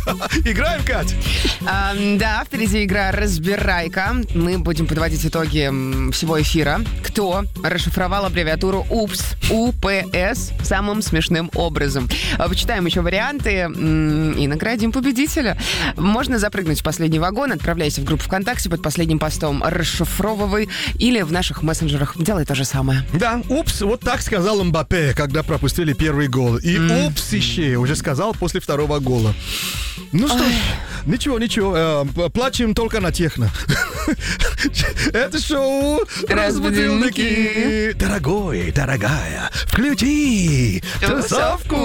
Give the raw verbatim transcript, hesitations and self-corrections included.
Играем, Кать? А, да, впереди игра «Разбирайка». Мы будем подводить итоги м, всего эфира. Кто расшифровал аббревиатуру УПС, УПС самым смешным образом? А, Почитаем еще варианты м, и наградим победителя. Можно запрыгнуть в последний вагон, отправляйся в группу ВКонтакте под последним постом «Расшифровывай» или в наших мессенджерах. Делай то же самое. Да, упс, вот так сказал Мбаппе, когда пропустили первый гол. И mm. упс еще уже сказал после второго гола. Ну что ж, ничего, ничего, э, плачем только на техно. Это шоу «Разбудилники». Дорогой, дорогая, включи тусовку.